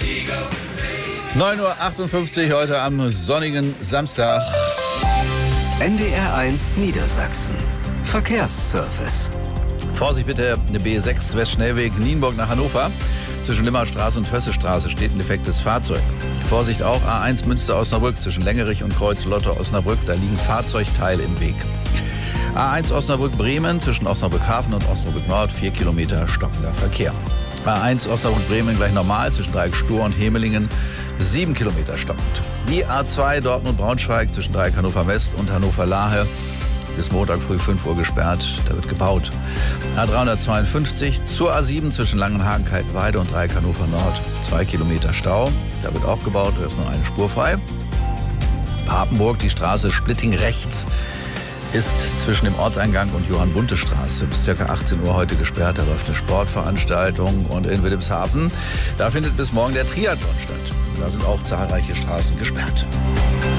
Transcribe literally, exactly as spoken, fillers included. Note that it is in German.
neun Uhr achtundfünfzig heute am sonnigen Samstag. N D R eins Niedersachsen. Verkehrsservice. Vorsicht bitte, eine B sechs Westschnellweg Nienburg nach Hannover. Zwischen Limmerstraße und Fössestraße steht ein defektes Fahrzeug. Vorsicht auch A eins Münster-Osnabrück zwischen Längerich und Kreuz-Lotte-Osnabrück. Da liegen Fahrzeugteile im Weg. A eins Osnabrück-Bremen zwischen Osnabrück-Hafen und Osnabrück-Nord. Vier Kilometer stockender Verkehr. A eins Osnabrück-Bremen gleich normal zwischen Dreieck Stur und Hemelingen. Sieben Kilometer stockend. Die A zwei Dortmund-Braunschweig zwischen Dreieck Hannover West und Hannover-Lahe. Bis Montag früh fünf Uhr gesperrt, da wird gebaut. A dreihundertzweiundfünfzig zur A sieben zwischen Langenhagen-Kaltenweide und Dreieck Hannover Nord. Zwei Kilometer Stau, da wird auch gebaut, da ist nur eine Spur frei. Papenburg, die Straße Splitting rechts, ist zwischen dem Ortseingang und Johann-Bunte-Straße bis ca. achtzehn Uhr heute gesperrt. Da läuft eine Sportveranstaltung. Und in Wilhelmshaven, da findet bis morgen der Triathlon statt. Da sind auch zahlreiche Straßen gesperrt.